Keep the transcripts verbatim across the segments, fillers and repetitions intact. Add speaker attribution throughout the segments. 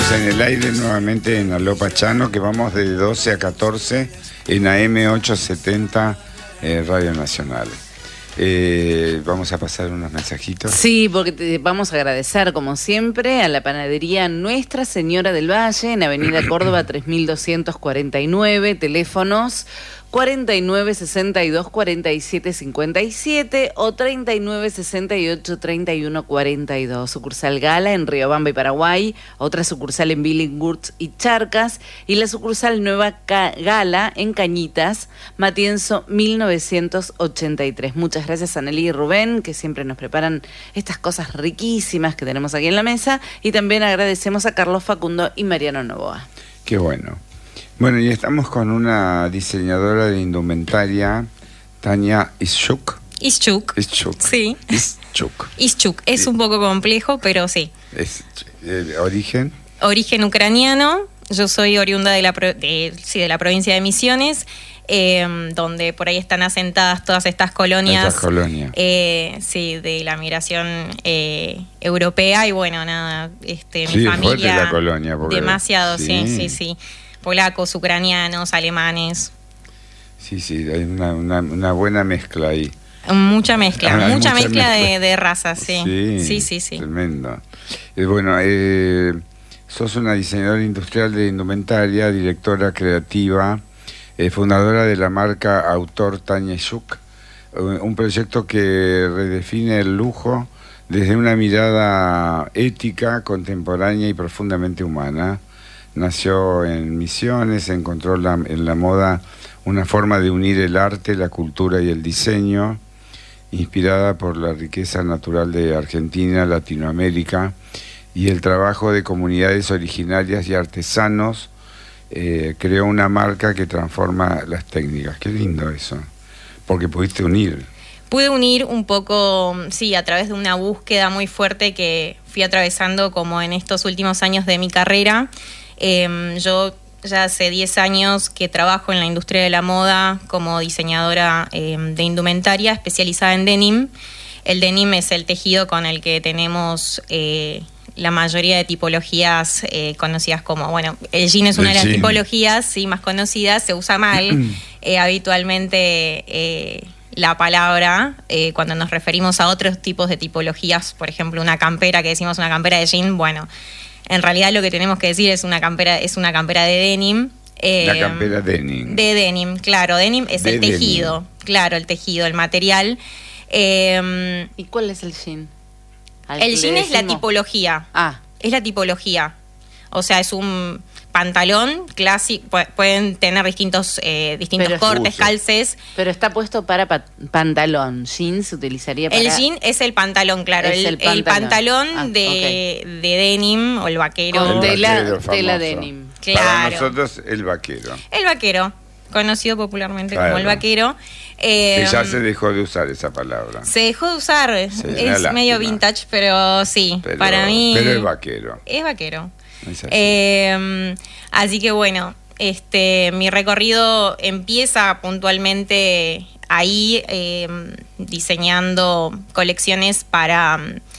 Speaker 1: Estamos en el aire nuevamente en Aló Pachano, que vamos de doce a catorce en A M ochocientos setenta eh, Radio Nacional. Eh, vamos a pasar unos mensajitos.
Speaker 2: Sí, porque te vamos a agradecer, como siempre, a la panadería Nuestra Señora del Valle, en Avenida Córdoba tres mil doscientos cuarenta y nueve, teléfonos cuarenta y nueve sesenta y dos cuarenta y siete cincuenta y siete o treinta y nueve sesenta y ocho treinta y uno cuarenta y dos. Sucursal Gala en Riobamba y Paraguay, otra sucursal en Billinghurst y Charcas, y la sucursal Nueva Ca- Gala en Cañitas, Matienzo mil novecientos ochenta y tres. Muchas gracias a Nelly y Rubén, que siempre nos preparan estas cosas riquísimas que tenemos aquí en la mesa, y también agradecemos a Carlos Facundo y Mariano Novoa.
Speaker 1: Qué bueno. Bueno, y estamos con una diseñadora de indumentaria, Tania Ischuk.
Speaker 3: Ischuk.
Speaker 1: Ischuk.
Speaker 3: Sí.
Speaker 1: Ischuk.
Speaker 3: Ischuk. Es sí. un poco complejo, pero sí.
Speaker 1: Es, eh, ¿Origen?
Speaker 3: Origen ucraniano. Yo soy oriunda de la, pro, de, sí, de la provincia de Misiones, eh, donde por ahí están asentadas todas estas colonias.
Speaker 1: Estas colonias.
Speaker 3: Eh, sí, de la migración eh, europea. Y bueno, nada, este,
Speaker 1: sí,
Speaker 3: mi familia.
Speaker 1: Fuerte la colonia. Porque,
Speaker 3: demasiado, sí, sí, sí. sí. Polacos, ucranianos, alemanes.
Speaker 1: Sí, sí, hay una, una, una buena mezcla ahí.
Speaker 3: Mucha mezcla,
Speaker 1: ah,
Speaker 3: mucha,
Speaker 1: mucha
Speaker 3: mezcla,
Speaker 1: mezcla.
Speaker 3: De, de razas, sí.
Speaker 1: Sí,
Speaker 3: sí, sí. sí.
Speaker 1: Tremendo. Eh, bueno, eh, sos una diseñadora industrial de indumentaria, directora creativa, eh, fundadora de la marca Autor Tania Ischuk, eh, un proyecto que redefine el lujo desde una mirada ética, contemporánea y profundamente humana. Nació en Misiones, encontró la, en la moda una forma de unir el arte, la cultura y el diseño, inspirada por la riqueza natural de Argentina, Latinoamérica, y el trabajo de comunidades originarias y artesanos. Eh, creó una marca que transforma las técnicas. Qué lindo eso, porque pudiste unir.
Speaker 3: Pude unir un poco, sí, a través de una búsqueda muy fuerte que fui atravesando como en estos últimos años de mi carrera. Eh, yo ya hace diez años que trabajo en la industria de la moda como diseñadora eh, de indumentaria especializada en denim. El denim es el tejido con el que tenemos eh, la mayoría de tipologías eh, conocidas como, bueno, el jean es una de las tipologías sí, más conocidas, se usa mal eh, habitualmente eh, la palabra eh, cuando nos referimos a otros tipos de tipologías, por ejemplo, una campera, que decimos una campera de jean, bueno, en realidad lo que tenemos que decir es una campera, es una campera de denim. Eh,
Speaker 1: la campera denim.
Speaker 3: De denim, claro. Denim es de el tejido. Denim. Claro, el tejido, el material. Eh,
Speaker 2: ¿Y cuál es el jean?
Speaker 3: El jean es la tipología.
Speaker 2: Ah.
Speaker 3: Es la tipología. O sea, es un pantalón clásico. Pueden tener distintos, eh, distintos pero cortes, uso. calces.
Speaker 2: Pero está puesto para pa pantalón. Jean se utilizaría para...
Speaker 3: El jean es el pantalón, claro. El, el pantalón, el pantalón ah, de, okay. de denim o el vaquero.
Speaker 2: Con
Speaker 1: el
Speaker 2: tela,
Speaker 1: vaquero
Speaker 2: tela denim.
Speaker 3: Claro.
Speaker 1: Para nosotros, el vaquero.
Speaker 3: El vaquero, conocido popularmente
Speaker 1: claro.
Speaker 3: como el vaquero. Eh,
Speaker 1: que ya se dejó de usar esa palabra.
Speaker 3: Se dejó de usar. Sí, es medio vintage, pero sí.
Speaker 1: Pero,
Speaker 3: para mí...
Speaker 1: Pero es vaquero.
Speaker 3: Es vaquero.
Speaker 1: Es así.
Speaker 3: Eh, así que bueno, este, mi recorrido empieza puntualmente ahí, eh, diseñando colecciones para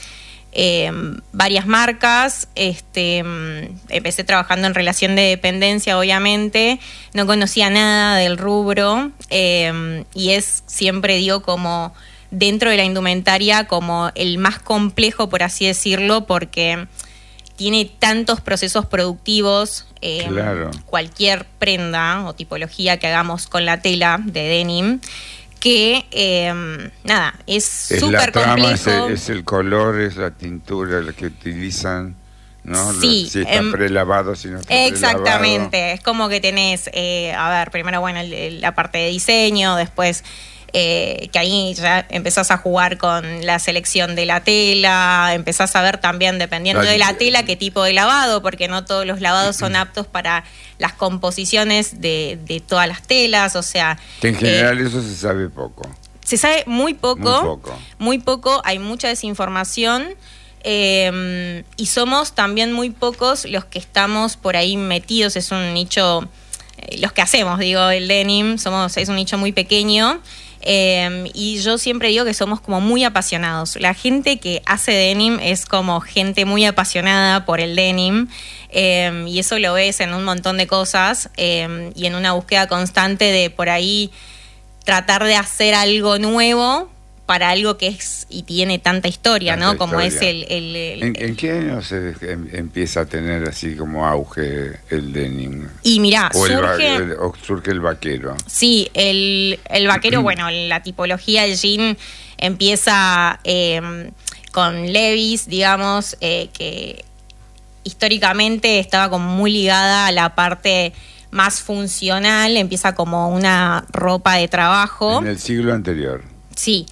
Speaker 3: eh, varias marcas. Este, empecé trabajando en relación de dependencia, obviamente, no conocía nada del rubro eh, y es, siempre digo, como dentro de la indumentaria como el más complejo, por así decirlo, porque tiene tantos procesos productivos, eh,
Speaker 1: claro.
Speaker 3: cualquier prenda o tipología que hagamos con la tela de denim, que eh, nada, es súper complejo.
Speaker 1: Es el, es el color, es la tintura la que utilizan, ¿no?
Speaker 3: Sí,
Speaker 1: si está
Speaker 3: em,
Speaker 1: prelavado, si no está
Speaker 3: exactamente,
Speaker 1: prelavado.
Speaker 3: Es como que tenés, eh, a ver, primero, bueno, el, el, la parte de diseño, después... Eh, que ahí ya empezás a jugar con la selección de la tela, empezás a ver también, dependiendo de la tela, qué tipo de lavado, porque no todos los lavados son aptos para las composiciones de, de todas las telas, o sea...
Speaker 1: En general eh, eso se sabe poco.
Speaker 3: Se sabe muy poco,
Speaker 1: muy poco,
Speaker 3: muy poco, hay mucha desinformación, eh, y somos también muy pocos los que estamos por ahí metidos, es un nicho... Los que hacemos, digo, el denim, somos, es un nicho muy pequeño. Eh, y yo siempre digo que somos como muy apasionados. La gente que hace denim es como gente muy apasionada por el denim. Eh, y eso lo ves en un montón de cosas eh, y en una búsqueda constante de por ahí tratar de hacer algo nuevo para algo que es y tiene tanta historia,
Speaker 1: Tanta
Speaker 3: ¿no? Como
Speaker 1: historia.
Speaker 3: es el... el, el
Speaker 1: ¿En, ¿En qué año se em- empieza a tener así como auge el denim?
Speaker 3: y mirá,
Speaker 1: O, el, va-
Speaker 3: surge...
Speaker 1: el- o surge el vaquero.
Speaker 3: Sí, el, el vaquero, bueno, la tipología del jean empieza eh, con Levi's, digamos, eh, que históricamente estaba como muy ligada a la parte más funcional, empieza como una ropa de trabajo.
Speaker 1: En el siglo anterior.
Speaker 3: Sí.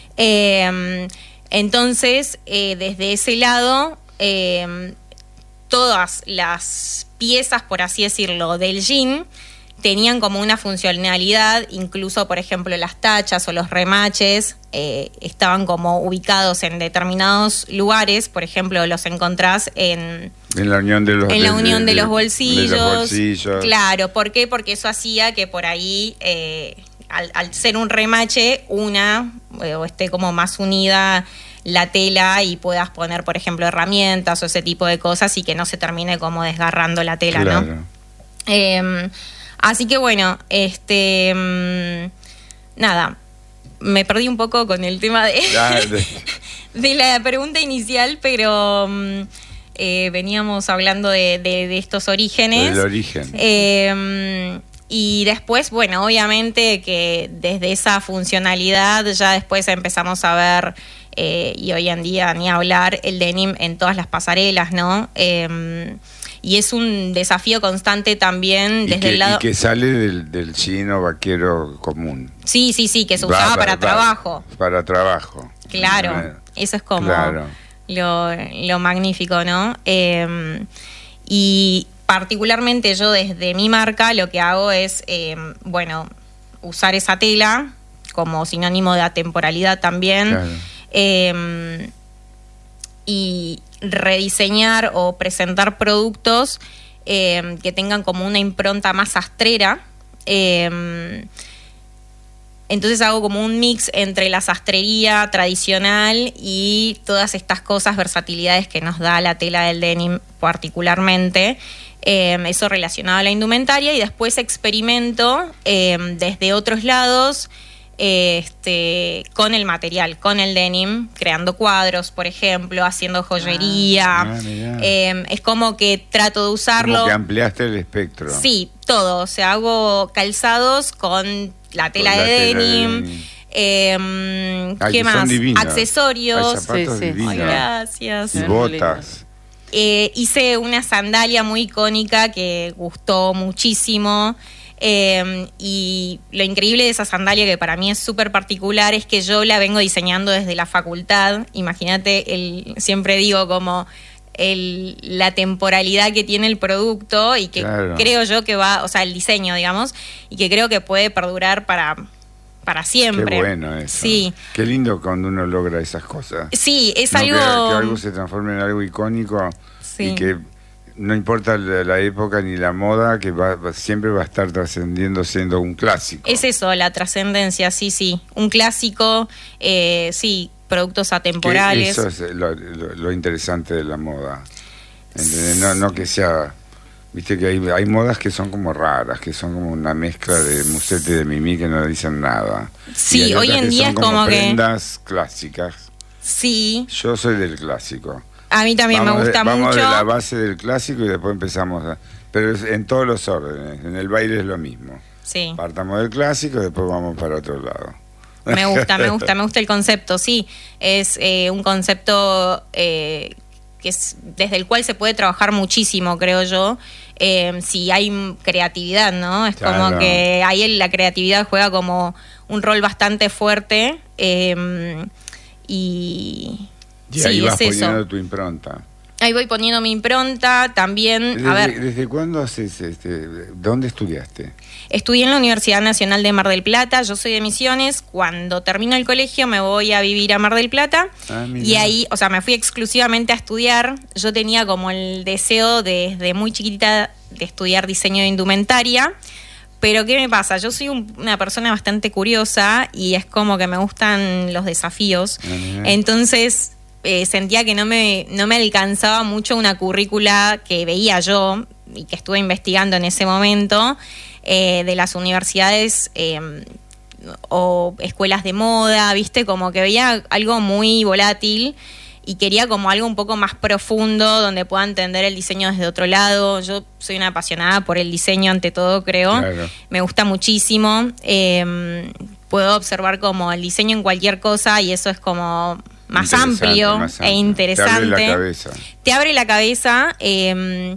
Speaker 3: Eh, entonces, eh, desde ese lado, eh, todas las piezas, por así decirlo, del jean tenían como una funcionalidad, incluso, por ejemplo, las tachas o los remaches eh, estaban como ubicados en determinados lugares, por ejemplo, los encontrás en...
Speaker 1: En la unión de los,
Speaker 3: en la
Speaker 1: de-
Speaker 3: unión de,
Speaker 1: de-
Speaker 3: los bolsillos.
Speaker 1: de los bolsillos.
Speaker 3: Claro, ¿por qué? Porque eso hacía que por ahí, eh, al, al ser un remache, una eh, o esté como más unida la tela y puedas poner, por ejemplo, herramientas o ese tipo de cosas y que no se termine como desgarrando la tela,
Speaker 1: Claro.
Speaker 3: ¿no? Eh, así que bueno, este mm, nada, me perdí un poco con el tema de,
Speaker 1: Ah, de-
Speaker 3: de la pregunta inicial, pero mm, eh, veníamos hablando de, de- de estos orígenes.
Speaker 1: del origen.
Speaker 3: Eh, y después, bueno, obviamente que desde esa funcionalidad ya después empezamos a ver, eh, y hoy en día ni hablar, el denim en todas las pasarelas, ¿no? Eh, y es un desafío constante también
Speaker 1: y,
Speaker 3: desde
Speaker 1: que,
Speaker 3: el lado...
Speaker 1: y que sale del, del chino vaquero común.
Speaker 3: Sí, sí, sí, que se
Speaker 1: Va-
Speaker 3: usaba
Speaker 1: va-
Speaker 3: para
Speaker 1: va-
Speaker 3: trabajo.
Speaker 1: Para trabajo.
Speaker 3: Claro,
Speaker 1: Eh,
Speaker 3: eso es como
Speaker 1: Claro.
Speaker 3: lo, lo magnífico, ¿no? Eh, y particularmente yo desde mi marca lo que hago es, eh, bueno, usar esa tela como sinónimo de atemporalidad también.
Speaker 1: Claro.
Speaker 3: Eh, y rediseñar o presentar productos eh, que tengan como una impronta más sastrera. Eh, entonces hago como un mix entre la sastrería tradicional y todas estas cosas, versatilidades que nos da la tela del denim particularmente. Eh, eso relacionado a la indumentaria, y después experimento eh, desde otros lados eh, este, con el material, con el denim, creando cuadros, por ejemplo, haciendo joyería.
Speaker 1: Ah, mirá.
Speaker 3: Eh, es como que trato de usarlo.
Speaker 1: Como que ampliaste el espectro.
Speaker 3: Sí, todo. O sea, hago calzados con la tela,
Speaker 1: Con la
Speaker 3: de,
Speaker 1: tela de
Speaker 3: denim.
Speaker 1: denim.
Speaker 3: Eh,
Speaker 1: Ay,
Speaker 3: ¿Qué
Speaker 1: que son
Speaker 3: más?
Speaker 1: divinos.
Speaker 3: Accesorios.
Speaker 1: Hay zapatos
Speaker 2: Sí, sí.
Speaker 1: divinos.
Speaker 3: Ay, gracias.
Speaker 1: Y
Speaker 2: Muy
Speaker 1: botas.
Speaker 3: Eh, hice una sandalia muy icónica que gustó muchísimo. Eh, y lo increíble de esa sandalia, que para mí es súper particular, es que yo la vengo diseñando desde la facultad. Imagínate, el, siempre digo como el, la temporalidad que tiene el producto y que
Speaker 1: Claro.
Speaker 3: creo yo que va, o sea, el diseño, digamos, y que creo que puede perdurar para, para siempre.
Speaker 1: Qué bueno eso.
Speaker 3: Sí.
Speaker 1: Qué lindo cuando uno logra esas cosas.
Speaker 3: Sí, es
Speaker 1: No,
Speaker 3: algo...
Speaker 1: que, que algo se transforme en algo icónico
Speaker 3: Sí.
Speaker 1: y que no importa la, la época ni la moda, que va, va- siempre va a estar trascendiendo siendo un clásico.
Speaker 3: Es eso, la trascendencia, sí, sí. Un clásico, eh, sí, productos
Speaker 1: Que
Speaker 3: atemporales.
Speaker 1: eso es lo, lo- lo interesante de la moda. ¿Entendés? No, no que sea... Viste que hay, hay modas que son como raras, que son como una mezcla de musete y de mimí que no dicen nada.
Speaker 3: Sí,
Speaker 1: Y hay
Speaker 3: hoy
Speaker 1: otras
Speaker 3: en
Speaker 1: que
Speaker 3: día
Speaker 1: son
Speaker 3: es como que-
Speaker 1: prendas clásicas.
Speaker 3: Sí,
Speaker 1: Yo soy del clásico.
Speaker 3: a mí también
Speaker 1: vamos
Speaker 3: me gusta
Speaker 1: de, vamos
Speaker 3: mucho.
Speaker 1: de la base del clásico y después empezamos a... Pero es en todos los órdenes. En el baile es lo mismo.
Speaker 3: Sí,
Speaker 1: Partamos del clásico y después vamos para otro lado.
Speaker 3: me gusta, me gusta, me gusta el concepto, sí. Es eh, un concepto eh, que es desde el cual se puede trabajar muchísimo, creo yo. Eh, si hay m- creatividad, ¿no? Es
Speaker 1: Claro.
Speaker 3: como que ahí el- la creatividad juega como un rol bastante fuerte. eh, y
Speaker 1: Y
Speaker 3: sí,
Speaker 1: ahí vas
Speaker 3: es eso.
Speaker 1: poniendo tu impronta.
Speaker 3: Ahí voy poniendo mi impronta también.
Speaker 1: ¿Desde,
Speaker 3: A ver,
Speaker 1: ¿desde cuándo haces este? ¿Dónde estudiaste?
Speaker 3: estudié en la Universidad Nacional de Mar del Plata, yo soy de Misiones. Cuando termino el colegio me voy a vivir a Mar del Plata.
Speaker 1: Ah, mirá.
Speaker 3: Y ahí, o sea, me fui exclusivamente a estudiar. Yo tenía como el deseo desde muy chiquitita de estudiar diseño de indumentaria. Pero ¿qué me pasa? Yo soy un- una persona bastante curiosa y es como que me gustan los desafíos.
Speaker 1: Ah, mirá.
Speaker 3: Entonces eh, sentía que no me, no me alcanzaba mucho una currícula que veía yo y que estuve investigando en ese momento, eh, de las universidades eh, o escuelas de moda, ¿viste? Como que veía algo muy volátil y quería como algo un poco más profundo, donde pueda entender el diseño desde otro lado. Yo soy una apasionada por el diseño ante todo, creo. Claro. Me gusta muchísimo. Eh, puedo observar como el diseño en cualquier cosa y eso es como más amplio, más amplio e interesante. Te abre la cabeza. Te abre la cabeza. Eh,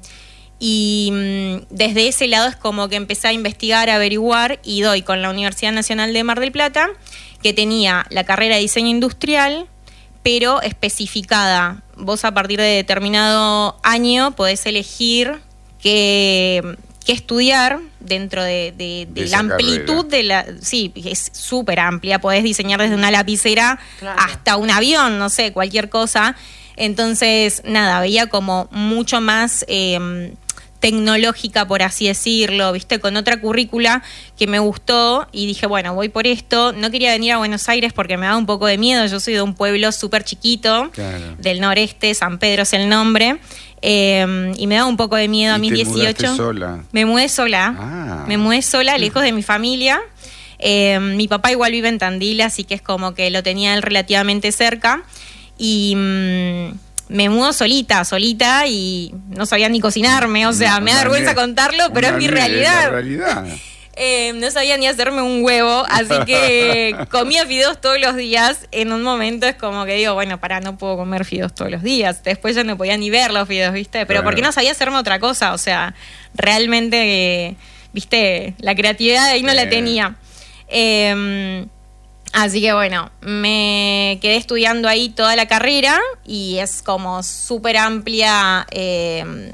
Speaker 3: y desde ese lado es como que empecé a investigar, a averiguar, y doy con la Universidad Nacional de Mar del Plata, que tenía la carrera de diseño industrial, pero especificada. Vos a partir de determinado año podés elegir qué, qué estudiar dentro de, de, de, de la amplitud carrera. de la... Sí, es súper amplia. Podés diseñar desde una lapicera claro. hasta un avión, no sé, cualquier cosa. Entonces, nada, veía como mucho más eh, tecnológica, por así decirlo, ¿viste? Con otra currícula que me gustó y dije, bueno, voy por esto. No quería venir a Buenos Aires porque me daba un poco de miedo. Yo soy de un pueblo súper chiquito, claro. del noreste, San Pedro es el nombre, eh, y me daba un poco de miedo a mis dieciocho.
Speaker 1: Sola?
Speaker 3: Me mudé sola, ah. me mudé sola, lejos de mi familia. Eh, mi papá igual vive en Tandil, así que es como que lo tenía él relativamente cerca. Y mmm, me mudo solita, solita y no sabía ni cocinarme, o sea, no, me da vergüenza ne- contarlo, pero es mi realidad.
Speaker 1: realidad.
Speaker 3: eh, no sabía ni hacerme un huevo, así que comía fideos todos los días. En un momento es como que digo, bueno, pará, no puedo comer fideos todos los días. Después ya no podía ni ver los fideos, ¿viste? Pero claro. porque no sabía hacerme otra cosa, o sea, realmente, eh, ¿viste? La creatividad ahí no eh. la tenía. Eh, Así que bueno, me quedé estudiando ahí toda la carrera y es como súper amplia, eh,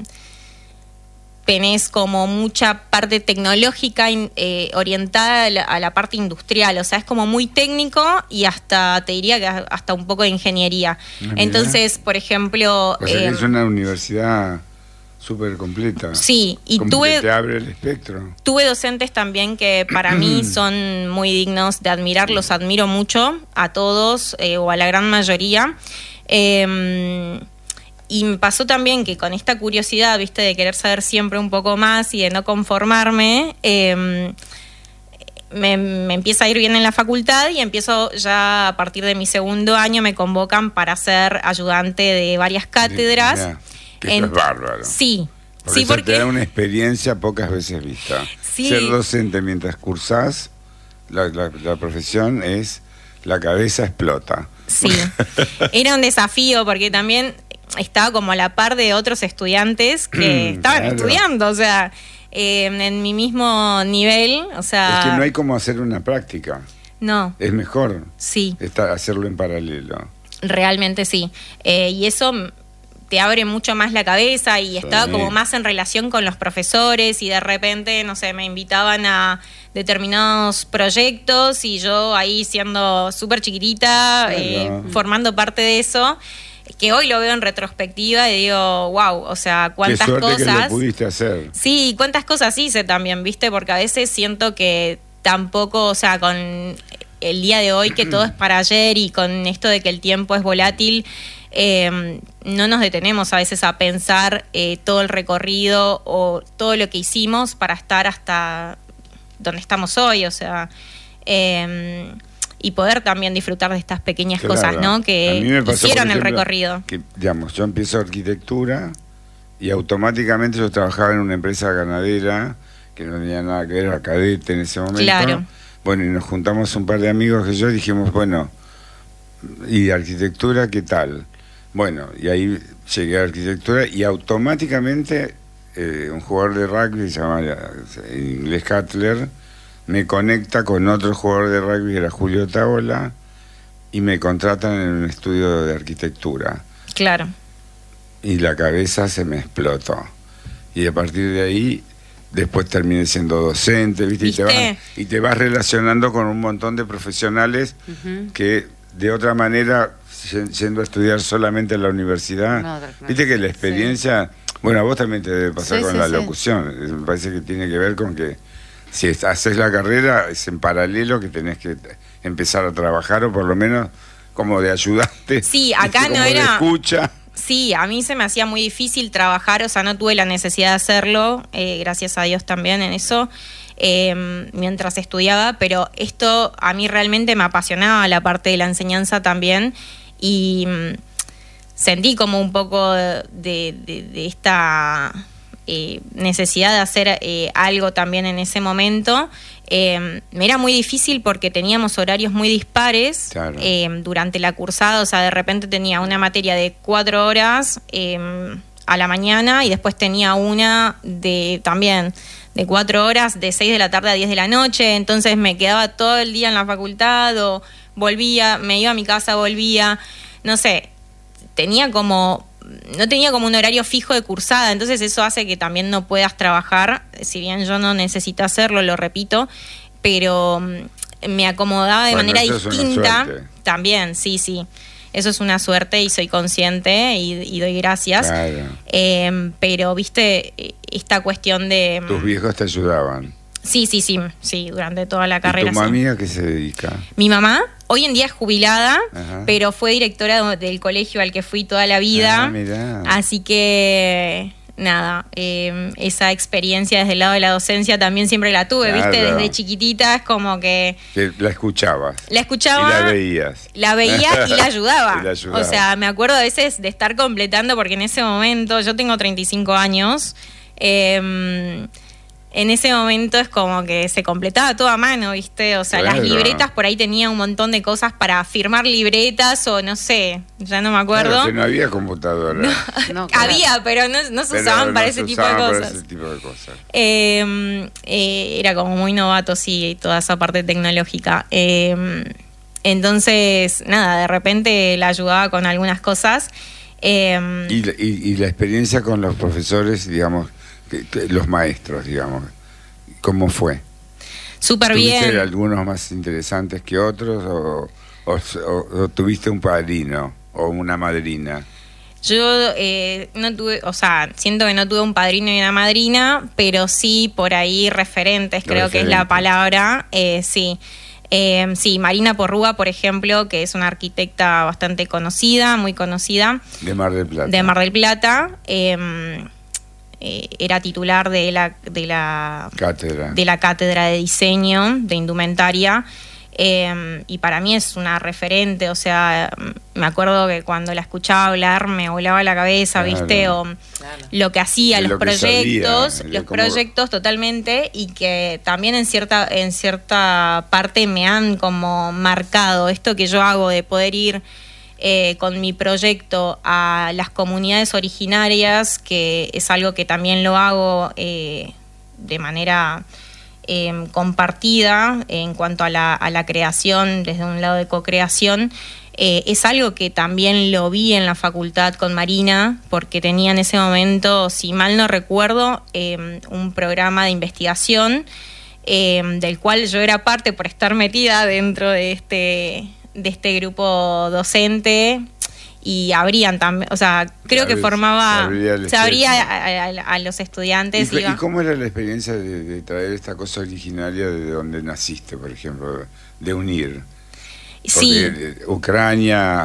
Speaker 3: tenés como mucha parte tecnológica eh, orientada a la, a la parte industrial, o sea, es como muy técnico y hasta, te diría que hasta un poco de ingeniería. Ah, entonces, por ejemplo...
Speaker 1: O sea, eh, es una universidad... súper completa.
Speaker 3: Sí, y
Speaker 1: como
Speaker 3: tuve...
Speaker 1: que te abre el espectro.
Speaker 3: Tuve docentes también que para mí son muy dignos de admirar, los admiro mucho, a todos, eh, o a la gran mayoría. Eh, y me pasó también que con esta curiosidad, viste, de querer saber siempre un poco más y de no conformarme, eh, me, me empieza a ir bien en la facultad y empiezo ya a partir de mi segundo año, me convocan para ser ayudante de varias cátedras.
Speaker 1: Yeah. Que eso es bárbaro.
Speaker 3: Sí,
Speaker 1: porque
Speaker 3: sí, porque
Speaker 1: te da una experiencia pocas veces vista.
Speaker 3: Sí.
Speaker 1: Ser docente mientras cursás, la, la, la profesión es, la cabeza explota.
Speaker 3: Sí, era un desafío porque también estaba como a la par de otros estudiantes que estaban claro. estudiando, o sea, eh, en mi mismo nivel, o sea...
Speaker 1: Es que no hay como hacer una práctica.
Speaker 3: No.
Speaker 1: Es mejor
Speaker 3: sí.
Speaker 1: estar, hacerlo en paralelo.
Speaker 3: Realmente sí. Eh, y eso... te abre mucho más la cabeza y estaba sí. como más en relación con los profesores y de repente, no sé, me invitaban a determinados proyectos y yo ahí siendo súper chiquitita, claro. eh, formando parte de eso, que hoy lo veo en retrospectiva y digo, wow, o sea, cuántas
Speaker 1: Qué suerte
Speaker 3: cosas...
Speaker 1: que lo pudiste hacer.
Speaker 3: Sí, cuántas cosas hice también, ¿viste? Porque a veces siento que tampoco, o sea, con el día de hoy que todo es para ayer y con esto de que el tiempo es volátil... Eh, no nos detenemos a veces a pensar eh, todo el recorrido o todo lo que hicimos para estar hasta donde estamos hoy, o sea, eh, y poder también disfrutar de estas pequeñas claro. cosas, ¿no? Que pasó, hicieron ejemplo, el recorrido.
Speaker 1: Que, digamos, yo empiezo arquitectura y automáticamente yo trabajaba en una empresa ganadera que no tenía nada que ver, era cadete en ese momento.
Speaker 3: Claro.
Speaker 1: Bueno, y nos juntamos un par de amigos que yo dijimos, bueno, ¿y arquitectura qué tal? Bueno, y ahí llegué a arquitectura y automáticamente eh, un jugador de rugby, se llama en inglés Cutler, me conecta con otro jugador de rugby que era Julio Taola y me contratan en un estudio de arquitectura.
Speaker 3: Claro.
Speaker 1: Y la cabeza se me explotó. Y a partir de ahí, después terminé siendo docente, ¿viste? ¿Viste? Y, te vas, y te vas relacionando con un montón de profesionales uh-huh. que de otra manera... yendo a estudiar solamente en la universidad, no, no, viste que la experiencia, sí. bueno, a vos también te debe pasar sí, con sí, la sí. locución, me parece que tiene que ver con que si haces la carrera es en paralelo que tenés que empezar a trabajar o por lo menos como de ayudante.
Speaker 3: Sí, acá
Speaker 1: como
Speaker 3: no
Speaker 1: de
Speaker 3: era...
Speaker 1: escucha.
Speaker 3: Sí, a mí se me hacía muy difícil trabajar, o sea, no tuve la necesidad de hacerlo, eh, gracias a Dios también en eso, eh, mientras estudiaba, pero esto a mí realmente me apasionaba, la parte de la enseñanza también, y mm, sentí como un poco de, de, de esta eh, necesidad de hacer eh, algo también en ese momento. Eh, me era muy difícil porque teníamos horarios muy dispares, claro. eh, durante la cursada, o sea, de repente tenía una materia de cuatro horas eh, a la mañana y después tenía una de también de cuatro horas de seis de la tarde a diez de la noche, entonces me quedaba todo el día en la facultad o volvía, me iba a mi casa, volvía, no sé, tenía como... no tenía como un horario fijo de cursada, entonces eso hace que también no puedas trabajar, si bien yo no necesito hacerlo, lo repito, pero me acomodaba de
Speaker 1: bueno,
Speaker 3: manera
Speaker 1: eso
Speaker 3: distinta.
Speaker 1: Es una suerte.
Speaker 3: También, sí, sí. Eso es una suerte y soy consciente y, y doy gracias.
Speaker 1: Claro.
Speaker 3: Eh, pero, viste, esta cuestión de...
Speaker 1: ¿Tus viejos te ayudaban?
Speaker 3: Sí, sí, sí, sí, durante toda la carrera.
Speaker 1: ¿Y tu mami
Speaker 3: sí.
Speaker 1: a qué se dedica?
Speaker 3: Mi mamá, hoy en día es jubilada,
Speaker 1: Ajá.
Speaker 3: pero fue directora del colegio al que fui toda la vida.
Speaker 1: Ah, mirá.
Speaker 3: Así que, nada, eh, esa experiencia desde el lado de la docencia también siempre la tuve,
Speaker 1: Claro.
Speaker 3: ¿viste? Desde chiquitita es como que...
Speaker 1: Que la escuchabas.
Speaker 3: La escuchaba.
Speaker 1: Y la veías.
Speaker 3: La veía y la ayudaba.
Speaker 1: Y la ayudaba.
Speaker 3: O sea, me acuerdo a veces de estar completando, porque en ese momento, yo tengo treinta y cinco años, eh, en ese momento es como que se completaba todo a mano, ¿viste? O sea,
Speaker 1: Claro.
Speaker 3: las libretas por ahí tenía un montón de cosas para firmar libretas o no sé, ya no me acuerdo.
Speaker 1: Claro, que no había computadora.
Speaker 3: No,
Speaker 2: No, claro.
Speaker 3: había, pero no, no se
Speaker 1: Pero
Speaker 3: usaban
Speaker 1: no
Speaker 3: para
Speaker 1: se
Speaker 3: ese tipo de
Speaker 1: usaban para
Speaker 3: cosas.
Speaker 1: ese tipo de cosas.
Speaker 3: Eh, eh, era como muy novato, sí, toda esa parte tecnológica. Eh, entonces, nada, de repente la ayudaba con algunas cosas. Eh,
Speaker 1: Y, la- y, y la experiencia con los profesores, digamos, que- que los maestros, digamos, ¿cómo fue?
Speaker 3: Súper
Speaker 1: ¿Tuviste
Speaker 3: bien.
Speaker 1: algunos más interesantes que otros o, o, o- o tuviste un padrino o una madrina?
Speaker 3: Yo eh, no tuve, o sea, siento que no tuve un padrino y una madrina, pero sí por ahí referentes, creo que es la
Speaker 1: Referentes.
Speaker 3: palabra, eh, sí. Eh, sí, Marina Porrúa, por ejemplo, que es una arquitecta bastante conocida, muy conocida,
Speaker 1: De Mar del Plata.
Speaker 3: de Mar del Plata, eh, eh, era titular de la, de la
Speaker 1: Cátedra.
Speaker 3: de la cátedra de diseño de indumentaria, eh, y para mí es una referente, o sea, me acuerdo que cuando la escuchaba hablar me volaba la cabeza,
Speaker 1: Claro.
Speaker 3: ¿viste? O
Speaker 2: Claro.
Speaker 3: lo que hacía,
Speaker 1: De
Speaker 3: los
Speaker 1: lo que
Speaker 3: proyectos,
Speaker 1: sabía, de
Speaker 3: los
Speaker 1: cómo-
Speaker 3: proyectos totalmente, y que también en cierta, en cierta parte me han como marcado esto que yo hago de poder ir eh, con mi proyecto a las comunidades originarias, que es algo que también lo hago eh, de manera eh, compartida en cuanto a la, a la creación, desde un lado de co-creación. Eh, es algo que también lo vi en la facultad con Marina, porque tenía en ese momento, si mal no recuerdo, eh, un programa de investigación eh, del cual yo era parte por estar metida dentro de este, de este grupo docente, y abrían también, o sea, creo que
Speaker 1: Sabes,
Speaker 3: formaba,
Speaker 1: se abría el
Speaker 3: se abría
Speaker 1: espectro.
Speaker 3: a, a- a los estudiantes.
Speaker 1: ¿Y,
Speaker 3: iba-
Speaker 1: y cómo era la experiencia de, de traer esta cosa originaria de donde naciste, por ejemplo, de unir? Porque
Speaker 3: Sí.
Speaker 1: eh, Ucrania,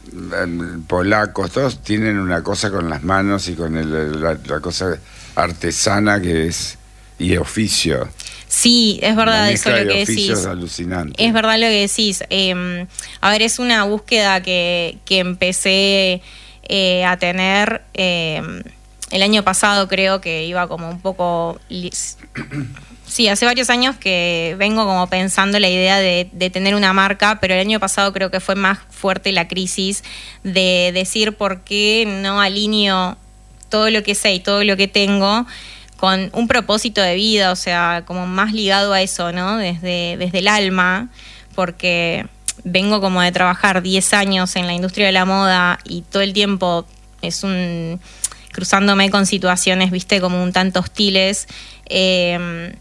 Speaker 1: mm, polacos, todos tienen una cosa con las manos y con el- la, la cosa artesana que es, y oficio.
Speaker 3: Sí, es
Speaker 1: Una
Speaker 3: verdad eso
Speaker 1: mezcla
Speaker 3: lo
Speaker 1: de
Speaker 3: que
Speaker 1: oficios
Speaker 3: decís.
Speaker 1: alucinante.
Speaker 3: Es verdad lo que decís. Eh, a ver, es una búsqueda que, que empecé eh, a tener eh, el año pasado, creo que iba como un poco... lis- Sí, hace varios años que vengo como pensando la idea de, de tener una marca, pero el año pasado creo que fue más fuerte la crisis de decir por qué no alineo todo lo que sé y todo lo que tengo con un propósito de vida, o sea, como más ligado a eso, ¿no? Desde, desde el alma, porque vengo como de trabajar diez años en la industria de la moda y todo el tiempo es un... cruzándome con situaciones, viste, como un tanto hostiles. Eh,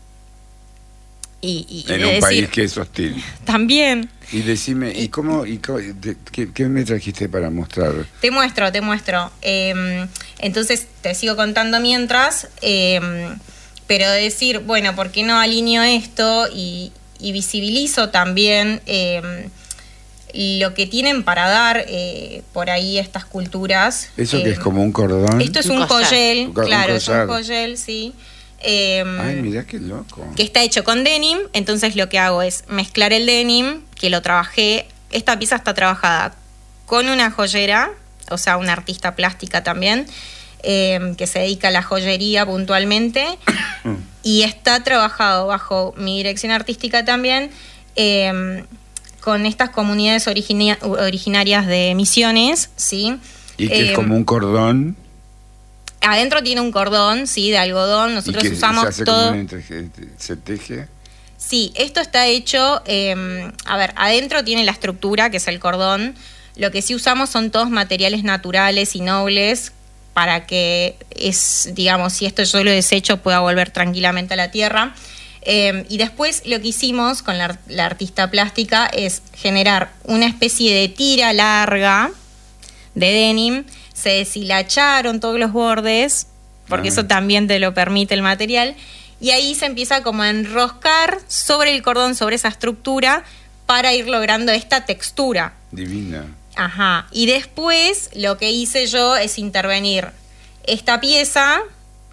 Speaker 3: y, y
Speaker 1: En
Speaker 3: de
Speaker 1: un
Speaker 3: decir,
Speaker 1: país que es hostil.
Speaker 3: También.
Speaker 1: Y decime, ¿y cómo, y cómo- de- qué, qué me trajiste para mostrar?
Speaker 3: Te muestro, te muestro. Eh, entonces te sigo contando mientras, eh, pero de decir, bueno, ¿por qué no alineo esto y, y visibilizo también eh, lo que tienen para dar eh, por ahí estas culturas.
Speaker 1: ¿Eso
Speaker 3: eh,
Speaker 1: que es como un cordón?
Speaker 3: Esto es
Speaker 2: Un
Speaker 3: un
Speaker 2: collar.
Speaker 3: collel,
Speaker 1: Un co- un
Speaker 3: claro, es
Speaker 1: collar.
Speaker 3: un collel, sí. Eh,
Speaker 1: Ay, mirá qué loco.
Speaker 3: que está hecho con denim, entonces lo que hago es mezclar el denim, que lo trabajé, esta pieza está trabajada con una joyera, o sea, una artista plástica también, eh, que se dedica a la joyería puntualmente, y está trabajado bajo mi dirección artística también, eh, con estas comunidades origina- originarias de Misiones, ¿sí?
Speaker 1: Y que
Speaker 3: Eh,
Speaker 1: es como un cordón.
Speaker 3: Adentro tiene un cordón, sí, de algodón, nosotros
Speaker 1: y que
Speaker 3: usamos
Speaker 1: se hace
Speaker 3: todo...
Speaker 1: como un entreje- se teje.
Speaker 3: Sí, esto está hecho, eh, a ver, adentro tiene la estructura, que es el cordón. Lo que sí usamos son todos materiales naturales y nobles para que, es, digamos, si esto yo lo desecho, pueda volver tranquilamente a la tierra. Eh, y después lo que hicimos con la, la artista plástica es generar una especie de tira larga de denim. Se deshilacharon todos los bordes, porque
Speaker 1: Ah.
Speaker 3: eso también te lo permite el material. Y ahí se empieza como a enroscar sobre el cordón, sobre esa estructura, para ir logrando esta textura.
Speaker 1: Divina.
Speaker 3: Ajá. Y después lo que hice yo es intervenir esta pieza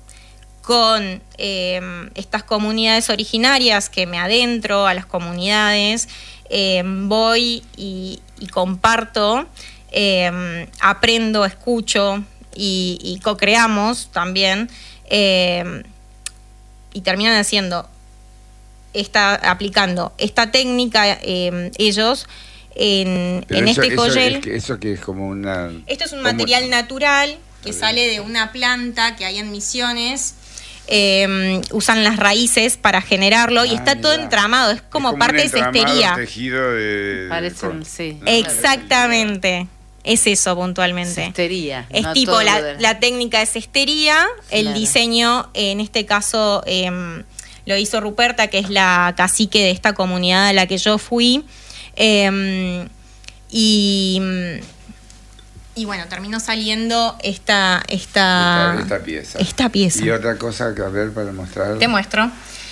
Speaker 3: con eh, estas comunidades originarias, que me adentro a las comunidades, eh, voy y, y comparto, eh, aprendo, escucho y, y co-creamos también. Eh, y terminan haciendo, esta, aplicando esta técnica eh, ellos en,
Speaker 1: Pero
Speaker 3: en
Speaker 1: eso,
Speaker 3: este
Speaker 1: eso
Speaker 3: collel.
Speaker 1: es que- eso que es como una...
Speaker 3: Esto es un
Speaker 1: como-
Speaker 3: material natural que sale de una planta que hay en Misiones. Eh, usan las raíces para generarlo y
Speaker 1: Ah,
Speaker 3: está todo
Speaker 1: mirá.
Speaker 3: entramado, es como,
Speaker 1: un
Speaker 3: parte de
Speaker 1: entramado
Speaker 3: cestería.
Speaker 1: tejido de...
Speaker 2: Parecen,
Speaker 1: con-
Speaker 2: sí.
Speaker 3: Exactamente, es eso puntualmente.
Speaker 2: Cestería.
Speaker 3: Es
Speaker 2: no
Speaker 3: tipo
Speaker 2: todo
Speaker 3: la,
Speaker 2: lo de-
Speaker 3: la técnica de cestería, el
Speaker 2: Claro.
Speaker 3: diseño, en este caso eh, lo hizo Ruperta, que es la cacique de esta comunidad a la que yo fui. Eh, y, y bueno, terminó saliendo esta, esta,
Speaker 1: esta, esta pieza.
Speaker 3: esta pieza.
Speaker 1: Y otra cosa que a ver para mostrar.
Speaker 3: Te muestro.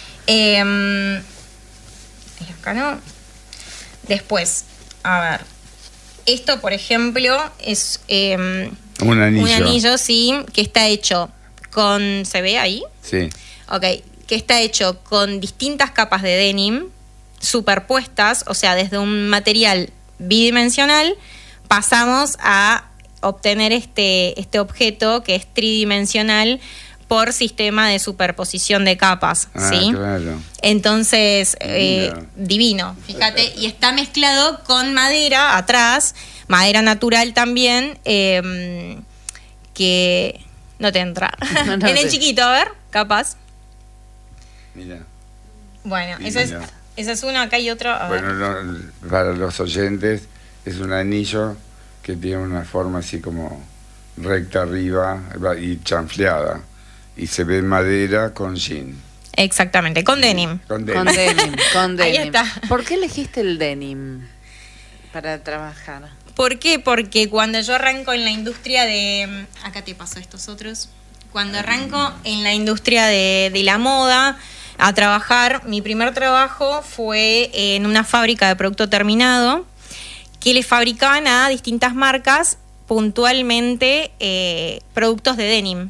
Speaker 3: Eh, y acá no. Después, a ver. Esto, por ejemplo, es eh,
Speaker 1: Un anillo.
Speaker 3: un anillo, sí, que está hecho con... ¿Se ve ahí?
Speaker 1: Sí.
Speaker 3: Ok, que está hecho con distintas capas de denim superpuestas, o sea, desde un material bidimensional pasamos a obtener este, este objeto que es tridimensional por sistema de superposición de capas,
Speaker 1: Ah,
Speaker 3: ¿sí?
Speaker 1: claro.
Speaker 3: Entonces, eh,
Speaker 1: Divino.
Speaker 3: divino, fíjate, y está mezclado con madera atrás, madera natural también, eh, que no te entra.
Speaker 2: No, no
Speaker 3: en el
Speaker 2: sé.
Speaker 3: chiquito, a ver, capaz.
Speaker 1: Mira.
Speaker 3: Bueno,
Speaker 1: Divino.
Speaker 3: esa es, esa es una, acá hay otro. A ver.
Speaker 1: Bueno, no, para los oyentes es un anillo que tiene una forma así como recta arriba va- y chanfleada. Y se ve madera con jean.
Speaker 3: Exactamente, con denim.
Speaker 1: Con
Speaker 2: Con
Speaker 1: denim.
Speaker 2: denim, con
Speaker 3: Ahí
Speaker 2: denim.
Speaker 3: está.
Speaker 2: ¿Por qué elegiste el denim para trabajar?
Speaker 3: ¿Por qué? Porque cuando yo arranco en la industria de... Acá te paso estos otros. Cuando arranco en la industria de, de la moda a trabajar, mi primer trabajo fue en una fábrica de producto terminado que le fabricaban a distintas marcas puntualmente eh, productos de denim.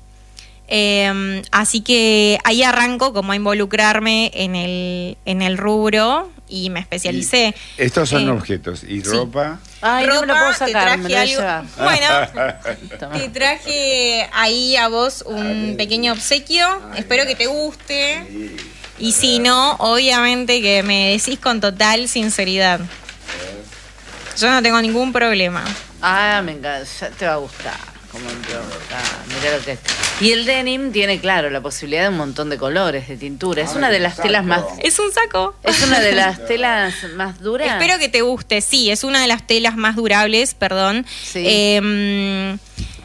Speaker 3: Eh, así que ahí arranco como a involucrarme en el, en el rubro y me especialicé.
Speaker 1: Y estos son
Speaker 3: Eh,
Speaker 1: objetos. ¿Y
Speaker 3: sí.
Speaker 1: ropa?
Speaker 2: Ay, no me lo
Speaker 3: Ropa,
Speaker 2: puedo
Speaker 3: te
Speaker 2: sacar, me lo voy a
Speaker 3: traje
Speaker 2: llevar.
Speaker 3: algo- Bueno,
Speaker 2: Toma.
Speaker 3: te traje ahí a vos un pequeño obsequio. Espero que te guste. Y si no, obviamente que me decís con total sinceridad. Yo no tengo ningún problema.
Speaker 2: Ah, me encanta, ya te va a gustar. Como te va a gustar. Mirá lo que es. Y el denim tiene, claro, la posibilidad de un montón de colores, de tintura. Es
Speaker 1: Ay,
Speaker 2: una de las
Speaker 1: saco.
Speaker 2: telas más.
Speaker 3: Es un saco.
Speaker 2: Es una de las telas más duras.
Speaker 3: Espero que te guste. Sí, es una de las telas más durables, perdón.
Speaker 2: Sí.
Speaker 3: Eh,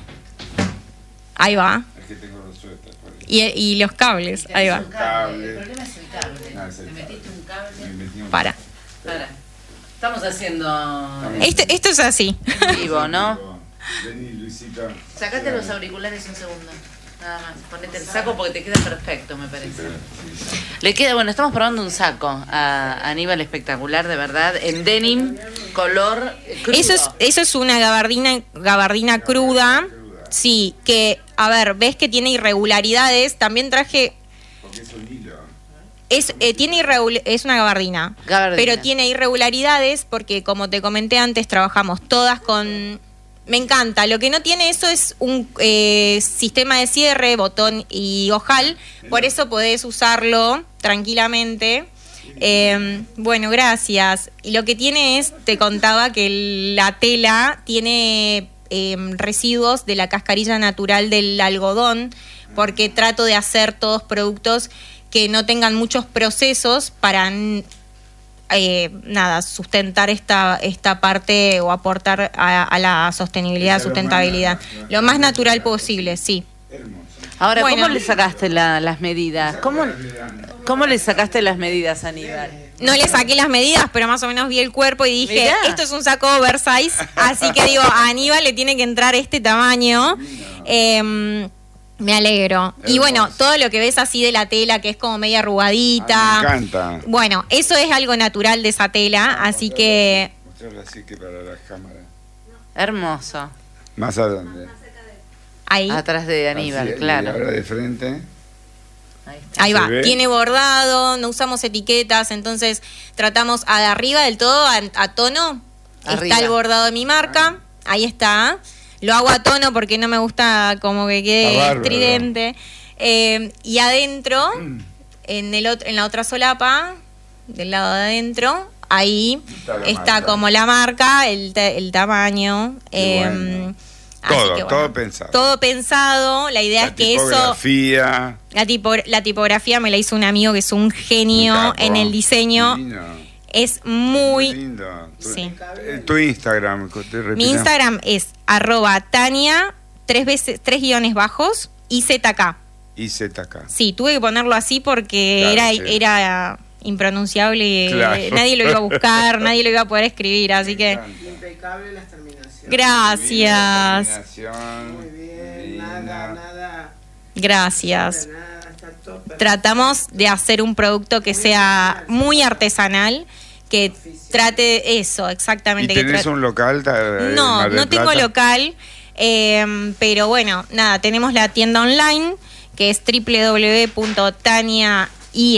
Speaker 3: ahí va.
Speaker 1: Es que tengo los suéteres por ahí.
Speaker 3: Y, y los cables. Ahí va.
Speaker 1: Cable.
Speaker 2: El problema es el cable.
Speaker 1: Ah, es el
Speaker 2: Te metiste un cable.
Speaker 1: Me metí un-
Speaker 3: Para.
Speaker 2: Para. Estamos haciendo
Speaker 3: Este, esto es así.
Speaker 2: en vivo, ¿no?
Speaker 1: Vení, Luisita.
Speaker 2: Sacate los auriculares un segundo. Nada más. Ponete el saco porque te queda perfecto, me parece. Le queda, bueno, estamos probando un saco a Aníbal espectacular, de verdad, en denim color crudo.
Speaker 3: Eso es, eso es una gabardina, gabardina cruda. Sí, que, a ver, ves que tiene irregularidades. También traje...
Speaker 1: Porque es un hilo.
Speaker 3: Es, eh, tiene irregul- es una gabardina,
Speaker 2: Gabardina.
Speaker 3: pero tiene irregularidades porque, como te comenté antes, trabajamos todas con... Me encanta. Lo que no tiene eso es un eh, sistema de cierre, botón y ojal. Por eso podés usarlo tranquilamente. Eh, bueno, gracias. Y lo que tiene es, te contaba que la tela tiene eh, residuos de la cascarilla natural del algodón, porque trato de hacer todos productos que no tengan muchos procesos para... Eh, nada, sustentar esta esta parte o aportar a, a la sostenibilidad, sustentabilidad, lo más natural posible, sí.
Speaker 2: Ahora,
Speaker 3: Bueno.
Speaker 2: ¿cómo le sacaste la- las medidas? ¿Cómo, ¿Cómo le sacaste las medidas, Aníbal?
Speaker 3: No le saqué las medidas, pero más o menos vi el cuerpo y dije,
Speaker 2: Mirá.
Speaker 3: esto es un saco oversize, así que digo, a Aníbal le tiene que entrar este tamaño. Eh, me alegro. Y
Speaker 1: Hermoso.
Speaker 3: bueno, todo lo que ves así de la tela, que es como media arrugadita.
Speaker 1: Ay, me encanta.
Speaker 3: Bueno, eso es algo natural de esa tela, así que...
Speaker 1: Mostrarlo así que para la cámara.
Speaker 2: Hermoso.
Speaker 1: Más adelante.
Speaker 3: Ahí.
Speaker 2: Atrás de Aníbal,
Speaker 1: Así, y
Speaker 2: claro.
Speaker 1: ahora de frente.
Speaker 2: Ahí está.
Speaker 3: Ahí
Speaker 1: ¿Se
Speaker 3: va,
Speaker 1: ve?
Speaker 3: tiene bordado, no usamos etiquetas, entonces tratamos a de arriba del todo, a, a tono.
Speaker 2: Arriba.
Speaker 3: Está el bordado de mi marca, ahí está. Lo hago a tono porque no me gusta como que
Speaker 1: Está
Speaker 3: quede
Speaker 1: bárbaro.
Speaker 3: estridente. Eh, y adentro, en, el otro, en la otra solapa, del lado de adentro, ahí
Speaker 1: Está la
Speaker 3: está,
Speaker 1: marca.
Speaker 3: como la marca, el, ta- el tamaño.
Speaker 1: Qué
Speaker 3: eh,
Speaker 1: bueno.
Speaker 3: así
Speaker 1: Todo,
Speaker 3: que,
Speaker 1: todo pensado.
Speaker 3: Todo pensado, la idea
Speaker 1: La
Speaker 3: es que eso...
Speaker 1: tipografía.
Speaker 3: La, tipo, la tipografía me la hizo un amigo que es un genio
Speaker 1: Un capo.
Speaker 3: en el diseño.
Speaker 1: Divino.
Speaker 3: Es
Speaker 1: Muy
Speaker 3: muy...
Speaker 1: lindo. Tu,
Speaker 3: Sí.
Speaker 1: eh, tu Instagram. te repito.
Speaker 3: Mi Instagram es arroba Tania, tres veces, tres guiones bajos, y Z K.
Speaker 1: Y Z K.
Speaker 3: Sí, tuve que ponerlo así porque
Speaker 1: Claro,
Speaker 3: era,
Speaker 1: sí.
Speaker 3: era impronunciable.
Speaker 1: Claro.
Speaker 3: Nadie lo iba a buscar, nadie lo iba a poder escribir, así que...
Speaker 4: Impecable las terminaciones.
Speaker 3: Gracias,
Speaker 1: Terminación,
Speaker 4: Muy bien,
Speaker 1: divina.
Speaker 4: nada, nada,
Speaker 3: gracias.
Speaker 4: nada, está todo perfecto.
Speaker 3: Tratamos de hacer un producto que sea muy artesanal, que trate eso,
Speaker 1: ¿Y
Speaker 3: exactamente. que
Speaker 1: tenés
Speaker 3: tra-
Speaker 1: un local? ta- en
Speaker 3: No,
Speaker 1: Mar del
Speaker 3: no tengo
Speaker 1: Plata?
Speaker 3: local, eh, pero bueno, nada, tenemos la tienda online, que es w w w punto tania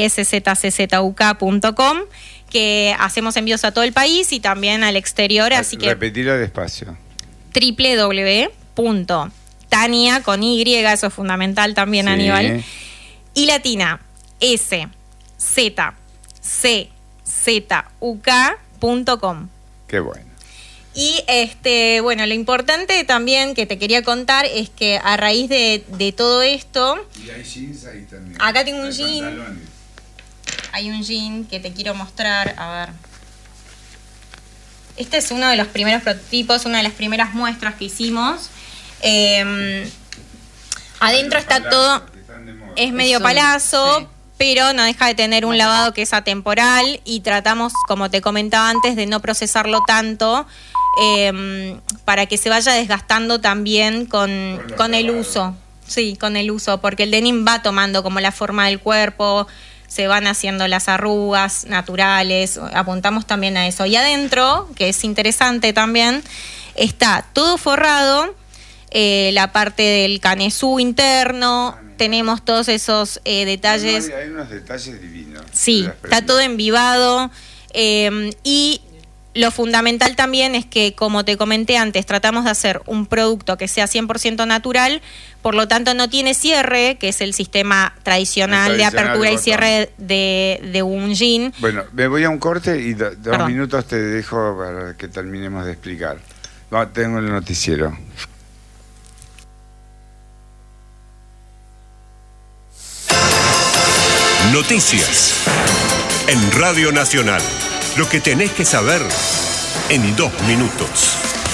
Speaker 3: iszczuk punto com, que hacemos envíos a todo el país y también al exterior, así que
Speaker 1: Repetilo despacio.
Speaker 3: w w w punto tania con Y, eso es fundamental también,
Speaker 1: Sí.
Speaker 3: Aníbal, y latina, S, Z, C, Z, U, K punto com.
Speaker 1: Qué bueno.
Speaker 3: Y este, bueno, lo importante también que te quería contar es que a raíz de, de todo esto,
Speaker 1: Y hay jeans ahí también.
Speaker 3: Acá tengo un
Speaker 1: Hay
Speaker 3: jean.
Speaker 1: pantalones.
Speaker 3: hay un jean que te quiero mostrar, a ver. Este es uno de los primeros prototipos, una de las primeras muestras que hicimos. Eh, adentro
Speaker 1: Los
Speaker 3: está
Speaker 1: palazos,
Speaker 3: todo,
Speaker 1: que están de moda.
Speaker 3: es medio
Speaker 2: un-
Speaker 3: palazo,
Speaker 2: sí.
Speaker 3: pero no deja de tener un lavado que es atemporal y tratamos, como te comentaba antes, de no procesarlo tanto eh, para que se vaya desgastando también con,
Speaker 1: Con los
Speaker 3: con el
Speaker 1: lavados.
Speaker 3: uso. Sí, con el uso, porque el denim va tomando como la forma del cuerpo, se van haciendo las arrugas naturales, apuntamos también a eso. Y adentro, que es interesante también, está todo forrado, eh, la parte del canesú interno, tenemos todos esos eh, detalles.
Speaker 1: No, hay, hay unos detalles divinos.
Speaker 3: Sí,
Speaker 1: de las
Speaker 3: está
Speaker 1: prendas.
Speaker 3: todo embivado. eh, y lo fundamental también es que, como te comenté antes, tratamos de hacer un producto que sea cien por ciento natural, por lo tanto no tiene cierre, que es el sistema tradicional,
Speaker 1: El
Speaker 3: de
Speaker 1: tradicional
Speaker 3: apertura
Speaker 1: de
Speaker 3: y
Speaker 1: botón.
Speaker 3: cierre de, de un jean.
Speaker 1: Bueno, me voy a un corte y do- dos
Speaker 3: Perdón.
Speaker 1: minutos te dejo para que terminemos de explicar. No, tengo el noticiero.
Speaker 5: Noticias. En Radio Nacional. Lo que tenés que saber en dos minutos.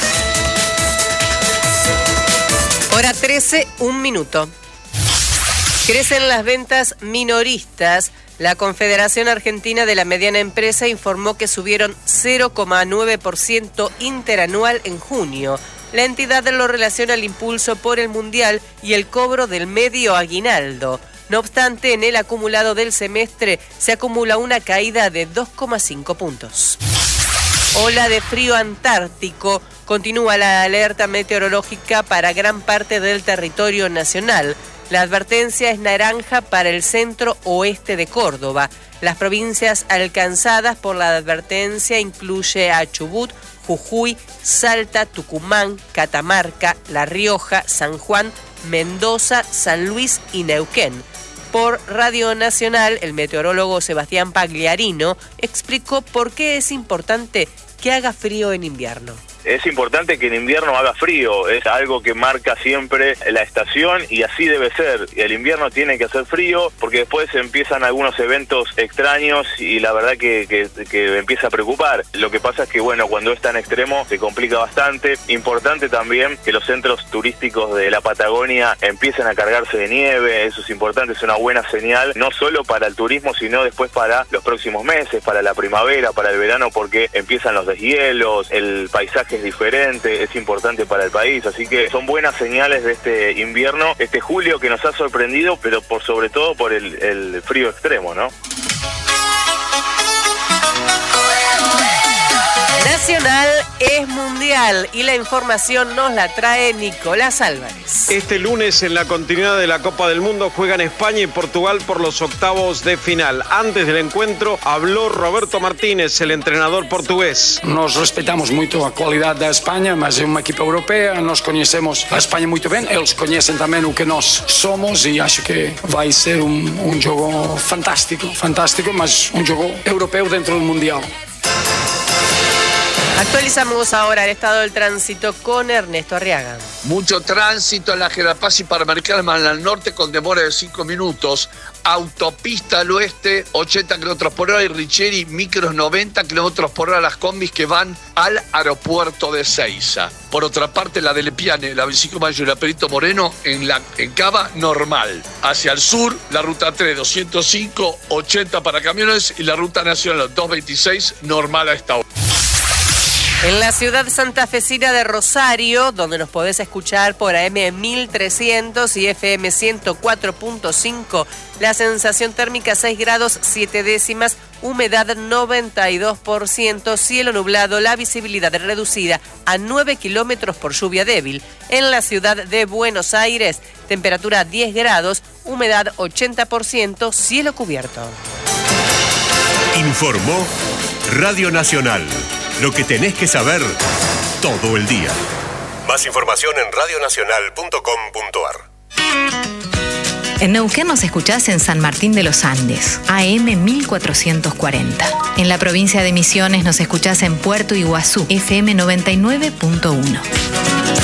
Speaker 6: Hora trece, un minuto. Crecen las ventas minoristas. La Confederación Argentina de la Mediana Empresa informó que subieron cero coma nueve por ciento interanual en junio. La entidad lo relaciona al impulso por el Mundial y el cobro del medio aguinaldo. No obstante, en el acumulado del semestre se acumula una caída de dos coma cinco puntos. Ola de frío antártico. Continúa la alerta meteorológica para gran parte del territorio nacional. La advertencia es naranja para el centro oeste de Córdoba. Las provincias alcanzadas por la advertencia incluye a Chubut, Jujuy, Salta, Tucumán, Catamarca, La Rioja, San Juan, Mendoza, San Luis y Neuquén. Por Radio Nacional, el meteorólogo Sebastián Pagliarino explicó por qué es importante que haga frío en invierno.
Speaker 7: Es importante que en invierno haga frío, es algo que marca siempre la estación y así debe ser. El invierno tiene que hacer frío porque después empiezan algunos eventos extraños y la verdad que, que, que empieza a preocupar. Lo que pasa es que bueno, cuando es tan extremo se complica bastante. Importante también que los centros turísticos de la Patagonia empiecen a cargarse de nieve, eso es importante, es una buena señal, no solo para el turismo, sino después para los próximos meses, para la primavera, para el verano, porque empiezan los deshielos, el paisaje es diferente, es importante para el país, así que son buenas señales de este invierno, este julio que nos ha sorprendido, pero por sobre todo por el, el frío extremo, ¿no?
Speaker 6: Nacional es mundial y la información nos la trae Nicolás Álvarez.
Speaker 8: Este lunes en la continuidad de la Copa del Mundo juegan España y Portugal por los octavos de final. Antes del encuentro habló Roberto Martínez, el entrenador portugués.
Speaker 9: Nos respetamos mucho a qualidade da España, mas é uma equipa europea, nos conhecemos a España muito bem, eles conhecem também o que nós somos e acho que vai ser um, um jogo fantástico, fantástico, mas um jogo europeu dentro do Mundial.
Speaker 6: Actualizamos ahora el estado del tránsito con Ernesto Arriaga.
Speaker 10: Mucho tránsito en la General Paz y para Mercalman al norte con demora de cinco minutos. Autopista al oeste, ochenta kilómetros por hora y Richeri, micros noventa kilómetros por hora las combis que van al aeropuerto de Seiza. Por otra parte, la de Lepiane, la veinticinco de mayo y la Perito Moreno en, la, en Cava, normal. Hacia el sur, la ruta tres, doscientos cinco, ochenta para camiones y la ruta nacional doscientos veintiséis, normal a esta hora.
Speaker 6: En la ciudad santafesina de Rosario, donde nos podés escuchar por A M mil trescientos y F M ciento cuatro punto cinco, la sensación térmica seis grados siete décimas, humedad noventa y dos por ciento, cielo nublado, la visibilidad reducida a nueve kilómetros por lluvia débil. En la ciudad de Buenos Aires, temperatura diez grados, humedad ochenta por ciento, cielo cubierto.
Speaker 5: Informó Radio Nacional. Lo que tenés que saber todo el día. Más información en radio nacional punto com punto a r.
Speaker 11: En Neuquén nos escuchás en San Martín de los Andes, A M mil cuatrocientos cuarenta. En la provincia de Misiones nos escuchás en Puerto Iguazú, F M noventa y nueve punto uno.